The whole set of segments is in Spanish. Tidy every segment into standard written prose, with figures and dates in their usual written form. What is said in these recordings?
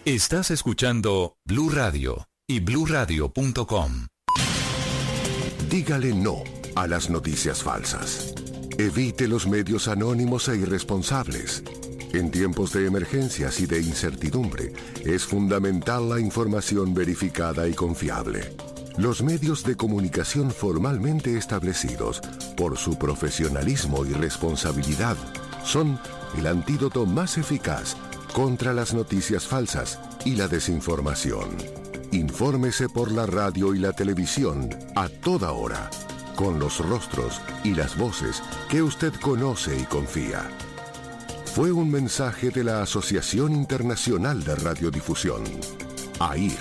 Estás escuchando Blue Radio y bluradio.com. Dígale no a las noticias falsas. Evite los medios anónimos e irresponsables. En tiempos de emergencias y de incertidumbre, es fundamental la información verificada y confiable. Los medios de comunicación formalmente establecidos, por su profesionalismo y responsabilidad, son el antídoto más eficaz contra las noticias falsas y la desinformación. Infórmese por la radio y la televisión a toda hora, con los rostros y las voces que usted conoce y confía. Fue un mensaje de la Asociación Internacional de Radiodifusión, AIR.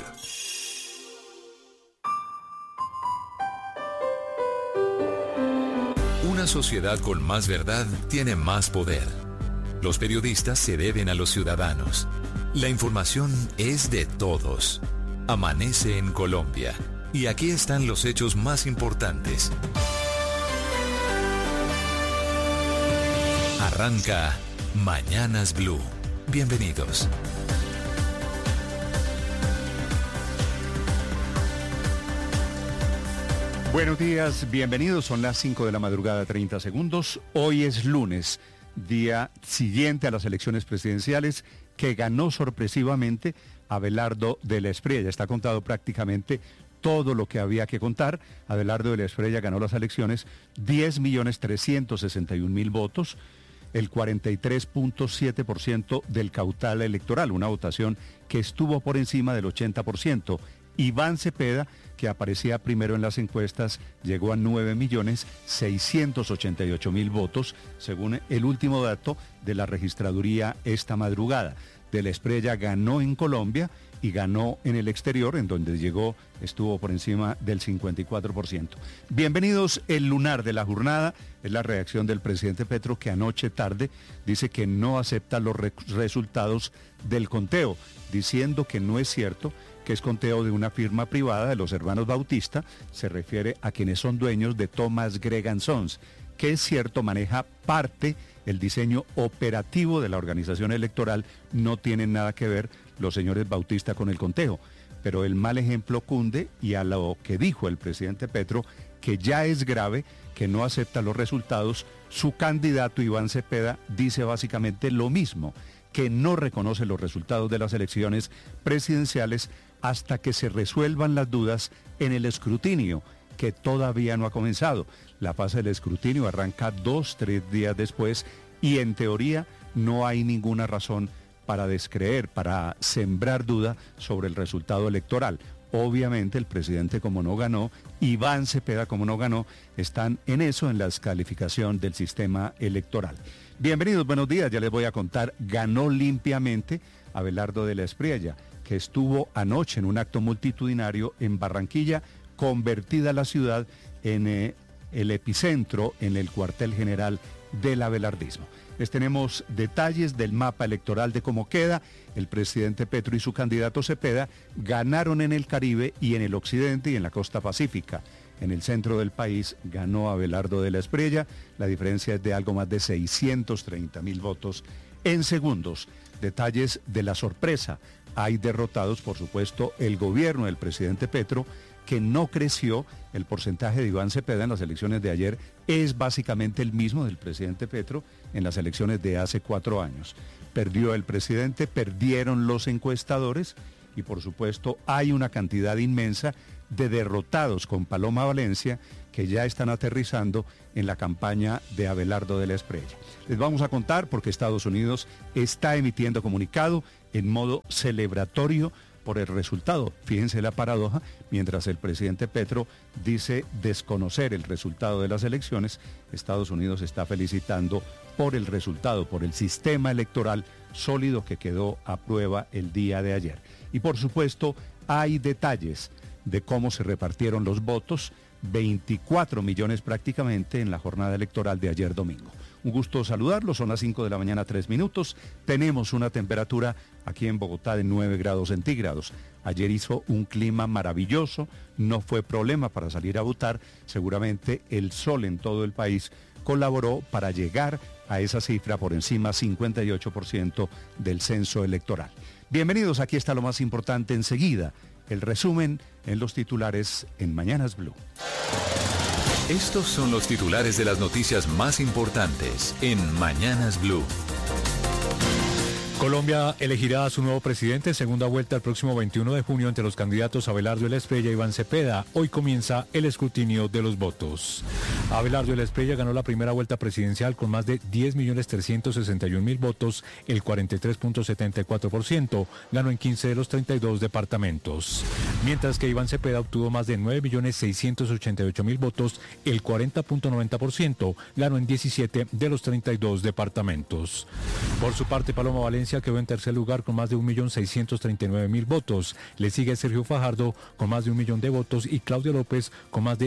Una sociedad con más verdad tiene más poder. Los periodistas se deben a los ciudadanos. La información es de todos. Amanece en Colombia. Y aquí están los hechos más importantes. Arranca Mañanas Blue. Bienvenidos. Buenos días, bienvenidos. Son las 5 de la madrugada, 30 segundos. Hoy es lunes, día siguiente a las elecciones presidenciales, que ganó sorpresivamente Abelardo de la Espriella. Está contado prácticamente todo lo que había que contar. Abelardo de la Espriella ganó las elecciones, 10.361.000 votos, el 43.7% del caudal electoral, una votación que estuvo por encima del 80%. Iván Cepeda, que aparecía primero en las encuestas, llegó a 9.688.000 votos, según el último dato de la registraduría esta madrugada. De la Espriella ganó en Colombia y ganó en el exterior, en donde estuvo por encima del 54%. Bienvenidos. El lunar de la jornada es la reacción del presidente Petro, que anoche tarde dice que no acepta los resultados del conteo, diciendo que no es cierto, que es conteo de una firma privada de los hermanos Bautista. Se refiere a quienes son dueños de Thomas Gregg & Sons, que es cierto, maneja parte el diseño operativo de la organización electoral. No tienen nada que ver los señores Bautista con el conteo, pero el mal ejemplo cunde, y a lo que dijo el presidente Petro, que ya es grave, que no acepta los resultados. Su candidato Iván Cepeda dice básicamente lo mismo, que no reconoce los resultados de las elecciones presidenciales hasta que se resuelvan las dudas en el escrutinio, que todavía no ha comenzado. La fase del escrutinio arranca 2-3 días después, y en teoría no hay ninguna razón para descreer, para sembrar duda sobre el resultado electoral. Obviamente el presidente, como no ganó, Iván Cepeda, como no ganó, están en eso, en la descalificación del sistema electoral. Bienvenidos, buenos días. Ya les voy a contar, ganó limpiamente Abelardo de la Espriella, que estuvo anoche en un acto multitudinario en Barranquilla, convertida la ciudad en el epicentro, en el cuartel general del abelardismo. Les tenemos detalles del mapa electoral de cómo queda. El presidente Petro y su candidato Cepeda ganaron en el Caribe y en el occidente y en la costa pacífica. En el centro del país ganó Abelardo de la Espriella. La diferencia es de algo más de 630.000 votos en segundos. Detalles de la sorpresa. Hay derrotados, por supuesto, el gobierno del presidente Petro, que no creció. El porcentaje de Iván Cepeda en las elecciones de ayer es básicamente el mismo del presidente Petro en las elecciones de hace 4 años. Perdió el presidente, perdieron los encuestadores, y por supuesto hay una cantidad inmensa de derrotados con Paloma Valencia que ya están aterrizando en la campaña de Abelardo de la Espriella. Les vamos a contar porque Estados Unidos está emitiendo comunicado en modo celebratorio por el resultado. Fíjense la paradoja, mientras el presidente Petro dice desconocer el resultado de las elecciones, Estados Unidos está felicitando por el resultado, por el sistema electoral sólido que quedó a prueba el día de ayer. Y por supuesto hay detalles de cómo se repartieron los votos, 24 millones prácticamente en la jornada electoral de ayer domingo. Un gusto saludarlos, son las 5 de la mañana, 3 minutos. Tenemos una temperatura aquí en Bogotá de 9 grados centígrados. Ayer hizo un clima maravilloso, no fue problema para salir a votar. Seguramente el sol en todo el país colaboró para llegar a esa cifra por encima 58% del censo electoral. Bienvenidos, aquí está lo más importante enseguida, el resumen en los titulares en Mañanas Blue. Estos son los titulares de las noticias más importantes en Mañanas Blue. Colombia elegirá a su nuevo presidente en segunda vuelta el próximo 21 de junio entre los candidatos Abelardo de la Espriella y Iván Cepeda. Hoy comienza el escrutinio de los votos. Abelardo de la Espriella ganó la primera vuelta presidencial con más de 10.361.000 votos, el 43.74%. Ganó en 15 de los 32 departamentos. Mientras que Iván Cepeda obtuvo más de 9.688.000 votos, el 40.90%. Ganó en 17 de los 32 departamentos. Por su parte, Paloma Valencia quedó en tercer lugar con más de 1.639.000 votos. Le sigue Sergio Fajardo con más de 1 millón de votos y Claudia López con más de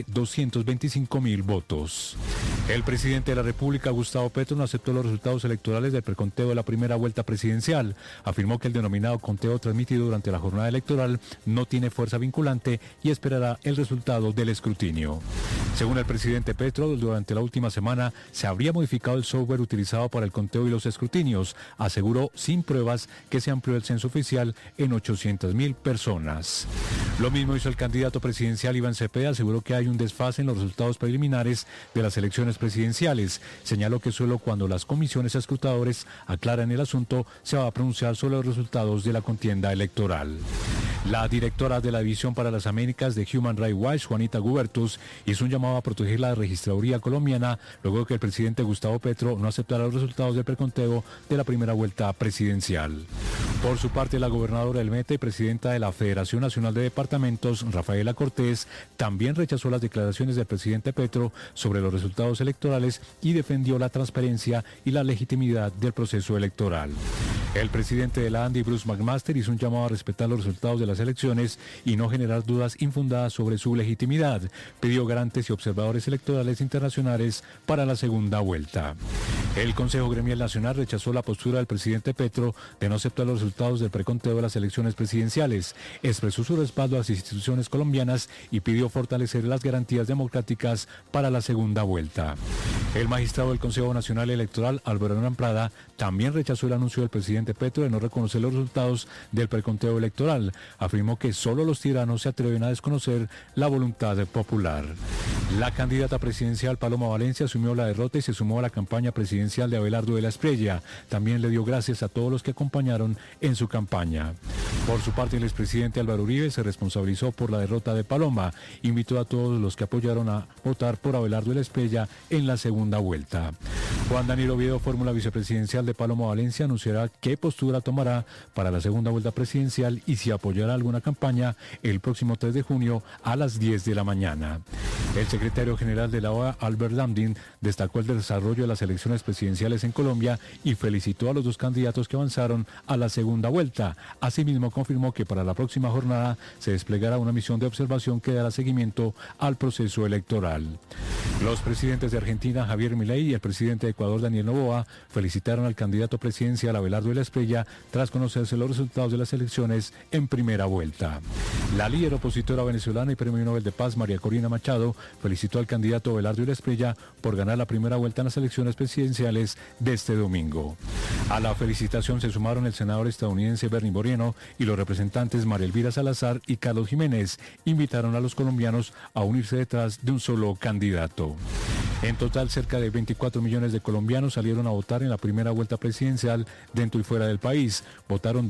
225.000 votos. El presidente de la República, Gustavo Petro, no aceptó los resultados electorales del preconteo de la primera vuelta presidencial. Afirmó que el denominado conteo transmitido durante la jornada electoral no tiene fuerza vinculante y esperará el resultado del escrutinio. Según el presidente Petro, durante la última semana se habría modificado el software utilizado para el conteo y los escrutinios. Aseguró sin pruebas que se amplió el censo oficial en 800.000 personas. Lo mismo hizo el candidato presidencial Iván Cepeda. Aseguró que hay un desfase en los resultados preliminares de las elecciones presidenciales. Señaló que solo cuando las comisiones escrutadores aclaran el asunto se va a pronunciar sobre los resultados de la contienda electoral. La directora de la División para las Américas de Human Rights Watch, Juanita Gubertus, hizo un llamado a proteger la registraduría colombiana luego de que el presidente Gustavo Petro no aceptara los resultados del preconteo de la primera vuelta presidencial. Por su parte, la gobernadora del Meta y presidenta de la Federación Nacional de Departamentos, Rafaela Cortés, también rechazó las declaraciones del presidente Petro sobre los resultados electorales y defendió la transparencia y la legitimidad del proceso electoral. El presidente de la ANDI, Bruce McMaster, hizo un llamado a respetar los resultados de las elecciones y no generar dudas infundadas sobre su legitimidad. Pidió garantes y observadores electorales internacionales para la segunda vuelta. El Consejo Gremial Nacional rechazó la postura del presidente Petro de no aceptar los resultados del preconteo de las elecciones presidenciales. Expresó su respaldo a las instituciones colombianas y pidió fortalecer las garantías democráticas para la segunda vuelta. El magistrado del Consejo Nacional Electoral, Álvaro Hernán Prada, también rechazó el anuncio del presidente Petro de no reconocer los resultados del preconteo electoral. Afirmó que solo los tiranos se atreven a desconocer la voluntad popular. La candidata presidencial Paloma Valencia asumió la derrota y se sumó a la campaña presidencial de Abelardo de la Espriella. También le dio gracias a todos los que acompañaron en su campaña. Por su parte, el expresidente Álvaro Uribe se responsabilizó por la derrota de Paloma. Invitó a todos los que apoyaron a votar por Abelardo de la Espriella en la segunda vuelta. Juan Daniel Oviedo, fórmula vicepresidencial de Paloma Valencia, anunciará qué postura tomará para la segunda vuelta presidencial y si apoyará alguna campaña el próximo 3 de junio a las 10 de la mañana. El secretario general de la OEA, Albert Lambdin, destacó el desarrollo de las elecciones presidenciales en Colombia y felicitó a los dos candidatos que avanzaron a la segunda vuelta. Asimismo, confirmó que para la próxima jornada se desplegará una misión de observación que dará seguimiento al proceso electoral. Los presidentes de Argentina, Javier Milei, y el presidente de Ecuador, Daniel Noboa, felicitaron al candidato presidencial Abelardo de la Espriella tras conocerse los resultados de las elecciones en primera vuelta. La líder opositora venezolana y Premio Nobel de Paz, María Corina Machado, felicitó al candidato Abelardo de la Espriella por ganar la primera vuelta en las elecciones presidenciales de este domingo. A la felicitación se sumaron el senador estadounidense Bernie Moreno y los representantes María Elvira Salazar y Carlos Jiménez. Invitaron a los colombianos a unirse detrás de un solo candidato. En total, cerca de 24 millones de colombianos salieron a votar en la primera vuelta presidencial dentro y fuera del país. Votaron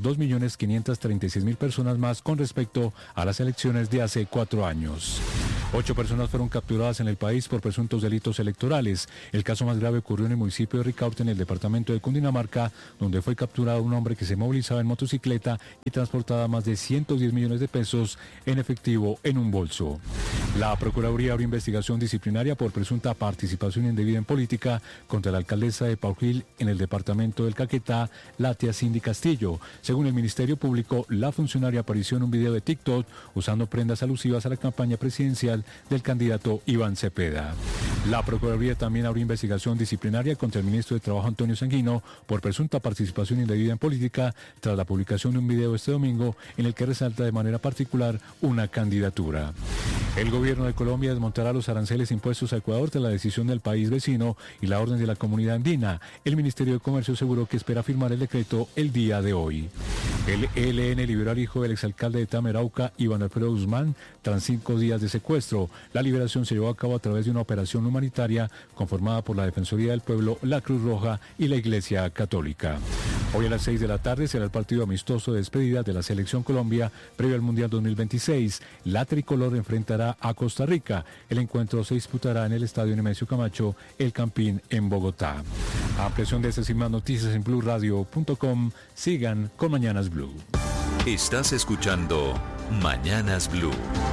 2.536.000 personas más con respecto a las elecciones de hace 4 años. 8 personas fueron capturadas en el país por presuntos delitos electorales. El caso más grave ocurrió en el municipio de Ricaurte, en el departamento de Cundinamarca, donde fue capturado un hombre que se movilizaba en motocicleta y transportaba más de 110 millones de pesos en efectivo en un bolso. La Procuraduría abrió investigación disciplinaria por presunta participación indebida en política contra la alcaldesa de Pauquil en el departamento del Caquetá, Latia Cindy Castillo. Según el Ministerio Público, la funcionaria apareció en un video de TikTok usando prendas alusivas a la campaña presidencial del candidato Iván Cepeda. La Procuraduría también abrió investigación disciplinaria contra el ministro de Trabajo Antonio Sanguino por presunta participación indebida en política tras la publicación de un video este domingo en el que resalta de manera particular una candidatura. El gobierno de Colombia desmontará los aranceles impuestos a Ecuador tras la decisión del país vecino y la orden de la comunidad andina. El Ministerio de Comercio aseguró que espera firmar el decreto el día de hoy. El ELN liberó al hijo del exalcalde de Tamerauca, Iván Alfredo Guzmán, tras 5 días de secuestro. La liberación se llevó a cabo a través de una operación humanitaria conformada por la Defensoría del Pueblo, la Cruz Roja y la Iglesia Católica. Hoy a las 6 de la tarde será el partido amistoso de despedida de la Selección Colombia previo al Mundial 2026. La tricolor enfrentará a Costa Rica. El encuentro se disputará en el Estadio Nemesio Camacho, El Campín, en Bogotá. Ampliación de estas y más noticias en blurradio.com. Sigan con Mañanas Blue. Estás escuchando Mañanas Blue.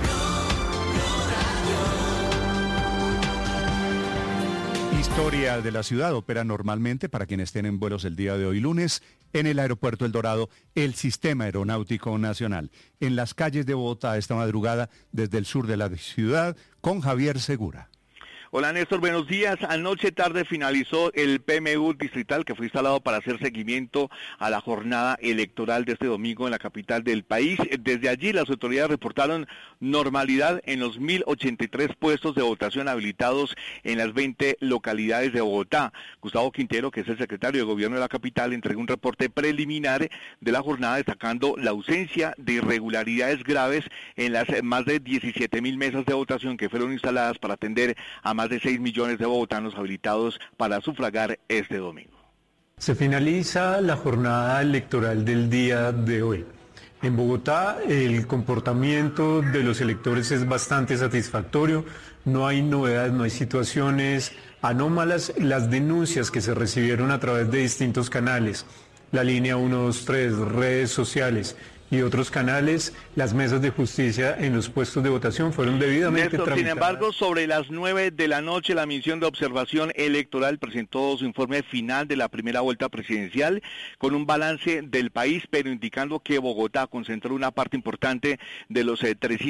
Historia de la ciudad opera normalmente para quienes tienen vuelos el día de hoy lunes en el aeropuerto El Dorado, el Sistema Aeronáutico Nacional. En las calles de Bogotá esta madrugada desde el sur de la ciudad con Javier Segura. Hola Néstor, buenos días. Anoche tarde finalizó el PMU distrital que fue instalado para hacer seguimiento a la jornada electoral de este domingo en la capital del país. Desde allí las autoridades reportaron normalidad en los 1.083 puestos de votación habilitados en las 20 localidades de Bogotá. Gustavo Quintero, que es el secretario de Gobierno de la capital, entregó un reporte preliminar de la jornada destacando la ausencia de irregularidades graves en las más de 17.000 mesas de votación que fueron instaladas para atender a más de 6 millones de bogotanos habilitados para sufragar este domingo. Se finaliza la jornada electoral del día de hoy. En Bogotá el comportamiento de los electores es bastante satisfactorio, no hay novedades, no hay situaciones anómalas. Las denuncias que se recibieron a través de distintos canales, la línea 123, redes sociales y otros canales, las mesas de justicia en los puestos de votación fueron debidamente tramitadas. Sin embargo, sobre las 9 de la noche, la misión de observación electoral presentó su informe final de la primera vuelta presidencial con un balance del país, pero indicando que Bogotá concentró una parte importante de los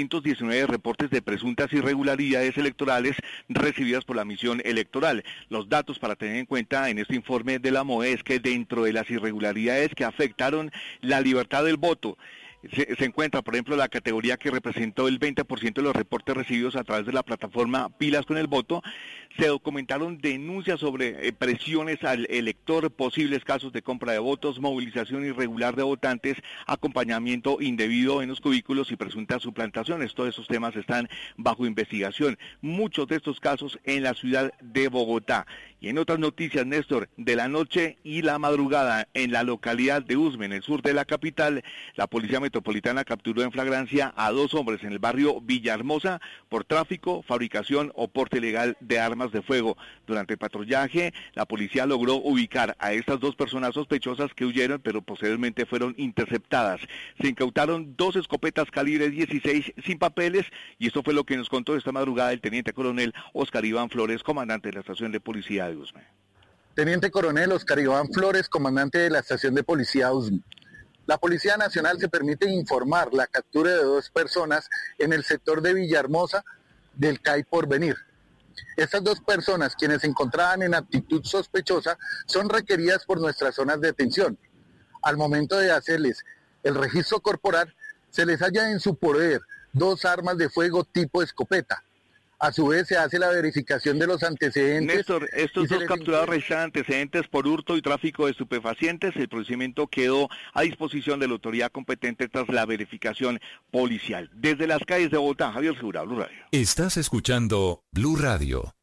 319 reportes de presuntas irregularidades electorales recibidas por la misión electoral. Los datos para tener en cuenta en este informe de la MOE es que dentro de las irregularidades que afectaron la libertad del voto, se encuentra, por ejemplo, la categoría que representó el 20% de los reportes recibidos a través de la plataforma Pilas con el Voto. Se documentaron denuncias sobre presiones al elector, posibles casos de compra de votos, movilización irregular de votantes, acompañamiento indebido en los cubículos y presuntas suplantaciones. Todos esos temas están bajo investigación. Muchos de estos casos en la ciudad de Bogotá. Y en otras noticias, Néstor, de la noche y la madrugada en la localidad de Usme, en el sur de la capital, la Policía Metropolitana capturó en flagrancia a 2 hombres en el barrio Villahermosa por tráfico, fabricación o porte ilegal de armas de fuego. Durante el patrullaje, la policía logró ubicar a estas 2 personas sospechosas que huyeron, pero posteriormente fueron interceptadas. Se incautaron 2 escopetas calibre 16 sin papeles, y esto fue lo que nos contó esta madrugada el teniente coronel Oscar Iván Flores, comandante de la estación de policía de Usme. Teniente coronel Oscar Iván Flores, comandante de la estación de policía de Usme. La Policía Nacional se permite informar la captura de 2 personas en el sector de Villahermosa del CAI Porvenir. Estas 2 personas, quienes se encontraban en actitud sospechosa, son requeridas por nuestras zonas de detención. Al momento de hacerles el registro corporal, se les halla en su poder 2 armas de fuego tipo escopeta. A su vez se hace la verificación de los antecedentes. Néstor, estos 2 capturados registran antecedentes por hurto y tráfico de estupefacientes. El procedimiento quedó a disposición de la autoridad competente tras la verificación policial. Desde las calles de Bogotá, Javier Segura, Blue Radio. Estás escuchando Blue Radio.